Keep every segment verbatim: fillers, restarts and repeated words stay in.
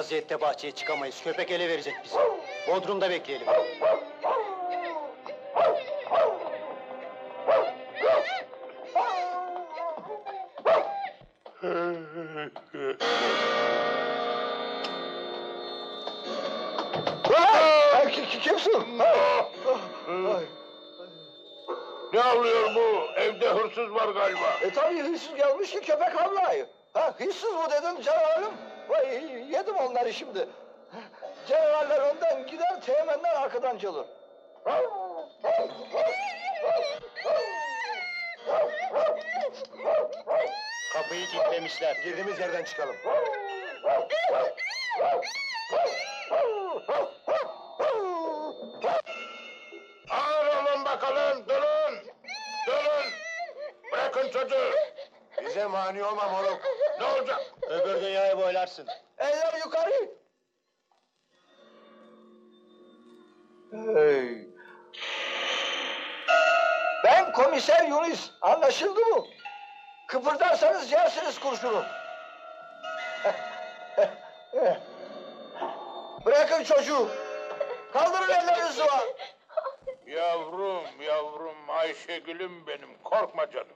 vaziyette bahçeye çıkamayız. Köpek ele verecek bizi. Bodrum'da bekleyelim. Kimsin? Ne avlıyor bu? Evde hırsız var galiba. E tabii hırsız gelmiş ki köpek avlayı. Ha, hırsız mı dedim canavarım? Vay, yedim onları şimdi. Canavarlar ondan gider, teğmenler arkadan çalır. Kapıyı kilitlemişler. Girdiğimiz yerden çıkalım. Ağır olun bakalım, durun! Durun! Bırakın çocuğu! Bize mani olma moruk. Ne olacak? Öbür dünyayı boylarsın. Eller yukarı. Hey. Ben komiser Yunus. Anlaşıldı mı? Kıpırdarsanız yersiniz kurşunu. Bırakın çocuğu. Kaldırın ellerinizi var. Yavrum, yavrum, Ayşegül'üm benim, korkma canım.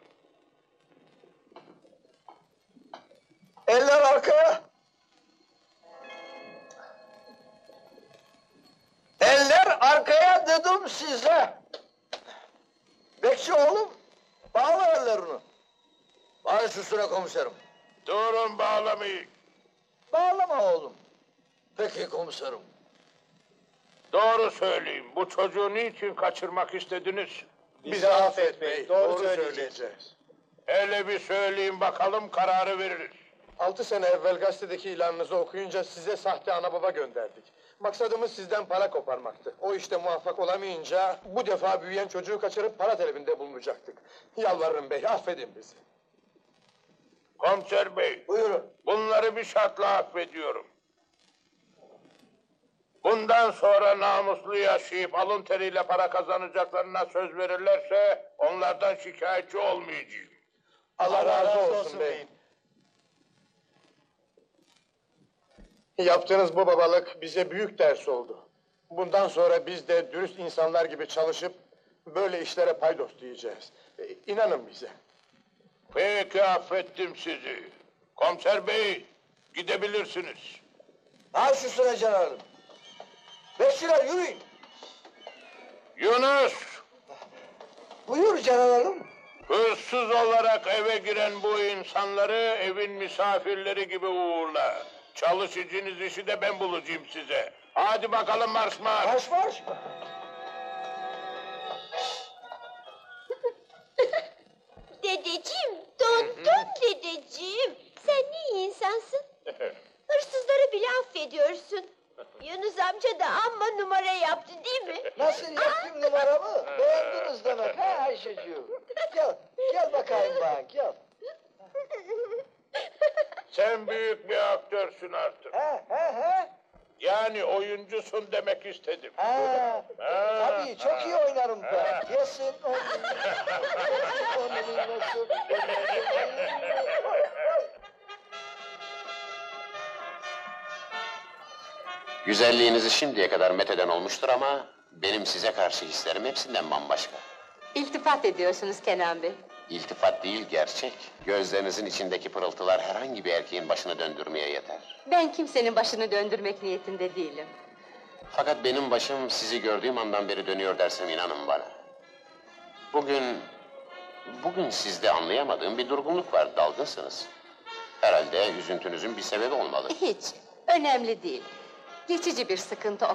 Eller arkaya. Eller arkaya dedim size. Bekçi oğlum, bağla ellerini. Baş üstüne komiserim. Durun bağlamayın. Bağlama oğlum. Peki komiserim. Doğru söyleyin, bu çocuğu niçin kaçırmak istediniz? Bizi affet bey, doğru, söyleyeceğiz. Hele bir söyleyin bakalım, kararı veririz. Altı sene evvel gazetedeki ilanınızı okuyunca size sahte ana baba gönderdik. Maksadımız sizden para koparmaktı. O işte muvaffak olamayınca bu defa büyüyen çocuğu kaçırıp para talebinde bulunacaktık. Yalvarırım bey, affedin bizi. Komiser bey, Buyurun. bunları bir şartla affediyorum. Bundan sonra namuslu yaşayıp alın teriyle para kazanacaklarına söz verirlerse onlardan şikayetçi olmayacağım. Allah, razı, olsun, bey. Yaptığınız bu babalık bize büyük ders oldu. Bundan sonra biz de dürüst insanlar gibi çalışıp böyle işlere paydos diyeceğiz. E, İnanın bize. Peki, affettim sizi. Komiser bey, gidebilirsiniz. Baş üstüne canarım. Bekçiler yürüyün. Yunus, Buyur canavarım. hırsız olarak eve giren bu insanları evin misafirleri gibi uğurla. Çalışacağınız işi de ben bulacağım size. Hadi bakalım marş marş. Marş marş. Dedeciğim, dondun dedeciğim. Sen ne iyi insansın. Hırsızları bile affediyorsun. Yunus amca da amma numara yaptı değil mi? Nasıl yaptım numaramı? Beğendiniz demek ha Ayşeciğim. Gel, gel bakayım bana gel. Sen büyük bir aktörsün artık. He he he. Yani oyuncusun demek istedim. Ha, Ha, tabii çok iyi oynarım ben. Yesin onu. Onu nasıl? Güzelliğinizi şimdiye kadar metheden olmuştur ama benim size karşı hislerim hepsinden bambaşka. İltifat ediyorsunuz Kenan Bey. İltifat değil, gerçek. Gözlerinizin içindeki pırıltılar herhangi bir erkeğin başını döndürmeye yeter. Ben kimsenin başını döndürmek niyetinde değilim. Fakat benim başım sizi gördüğüm andan beri dönüyor dersem inanın bana. Bugün... Bugün sizde anlayamadığım bir durgunluk var, dalgınsınız. Herhalde üzüntünüzün bir sebebi olmalı. Hiç, önemli değil. Geçici bir sıkıntı